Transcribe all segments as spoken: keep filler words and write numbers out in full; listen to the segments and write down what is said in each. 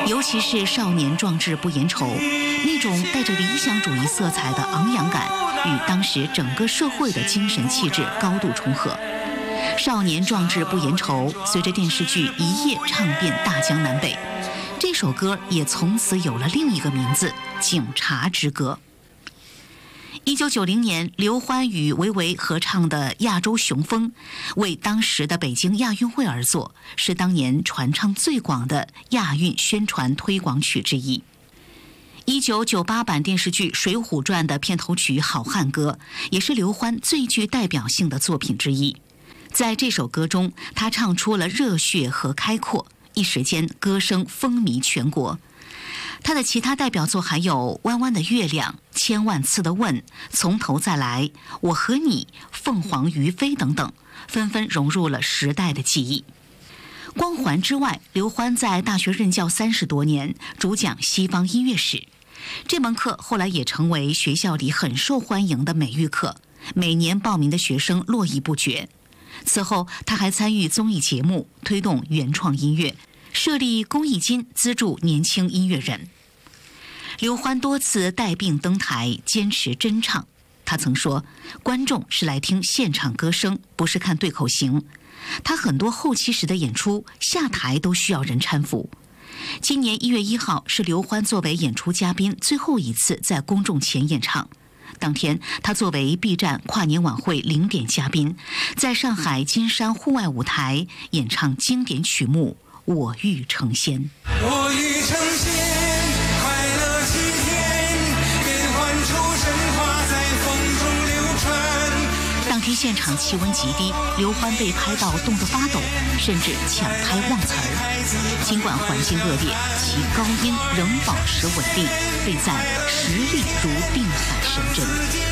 尤其是少年壮志不言愁，那种带着理想主义色彩的昂扬感，与当时整个社会的精神气质高度重合。少年壮志不言愁，随着电视剧一夜唱遍大江南北，这首歌也从此有了另一个名字——警察之歌。一九九零年，刘欢与维维合唱的《亚洲雄风》为当时的北京亚运会而作，是当年传唱最广的亚运宣传推广曲之一。一九九八版电视剧《水浒传》的片头曲《好汉歌》也是刘欢最具代表性的作品之一。在这首歌中，他唱出了热血和开阔，一时间歌声风靡全国。他的其他代表作还有《弯弯的月亮》、《千万次的问》、《从头再来》、《我和你》、《凤凰于飞》等等，纷纷融入了时代的记忆。光环之外，刘欢在大学任教三十多年，主讲西方音乐史。这门课后来也成为学校里很受欢迎的美育课，每年报名的学生络绎不绝。此后，他还参与综艺节目，推动原创音乐，设立公益金资助年轻音乐人。刘欢多次带病登台，坚持真唱。他曾说，观众是来听现场歌声，不是看对口型。他很多后期时的演出，下台都需要人搀扶。今年一月一号是刘欢作为演出嘉宾最后一次在公众前演唱。当天，他作为 B 站跨年晚会零点嘉宾，在上海金山户外舞台演唱经典曲目《我欲成仙》。 我欲成仙，快乐齐天，变幻出神话在风中流传。 当天现场气温极低，刘欢被拍到冻得发抖，甚至抢拍忘词儿。尽管环境恶劣，其高音仍保持稳定，被赞实力如定海神针。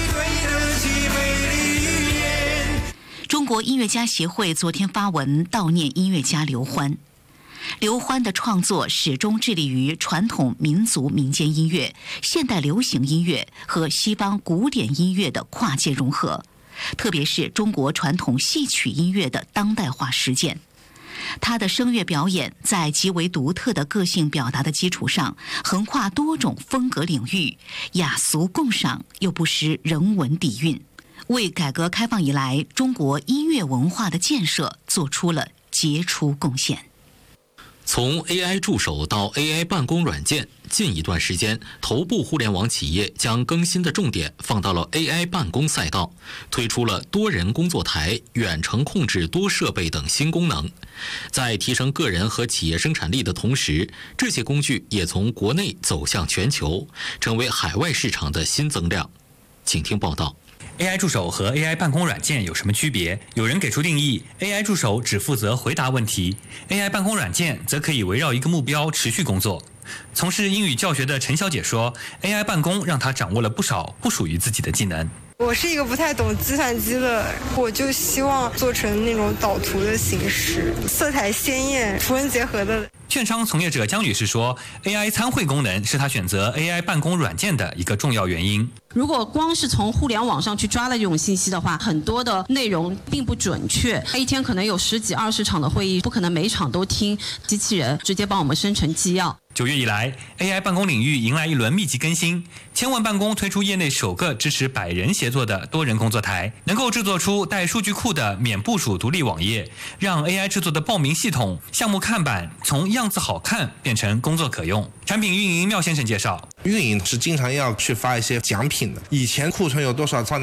中国音乐家协会昨天发文悼念音乐家刘欢。刘欢的创作始终致力于传统民族民间音乐、现代流行音乐和西方古典音乐的跨界融合，特别是中国传统戏曲音乐的当代化实践。他的声乐表演在极为独特的个性表达的基础上，横跨多种风格领域，雅俗共赏又不失人文底蕴，为改革开放以来中国音乐文化的建设做出了杰出贡献。 从 A I 助手到 A I 办公软件，近一段时间，头部互联网企业将更新的重点放到了 A I 办公赛道，推出了多人工作台、远程控制多设备等新功能。在提升个人和企业生产力的同时，这些工具也从国内走向全球，成为海外市场的新增量。请听报道。 A I 助手和 A I 办公软件有什么区别？有人给出定义 ：A I 助手只负责回答问题 ，A I 办公软件则可以围绕一个目标持续工作。从事英语教学的陈小姐说 ：“A I 办公让她掌握了不少不属于自己的技能。” 我是一个不太懂计算机的，我就希望做成那种导图的形式，色彩鲜艳、图文结合的。 券商从业者姜女士说 ：“A I 参会功能是她选择 A I 办公软件的一个重要原因。 如果光是从互联网上去抓了这种信息的话，很多的内容并不准确。一天可能有十几、二十场的会议，不可能每场都听，机器人直接帮我们生成纪要。” 九月以来 ，A I 办公领域迎来一轮密集更新。千万办公推出业内首个支持百人协作的多人工作台，能够制作出带数据库的免部署独立网页，让 A I 制作的报名系统、项目看板从样子好看变成工作可用。产品运营廖先生介绍， 运营是经常要去发一些奖品的，以前库存有多少仓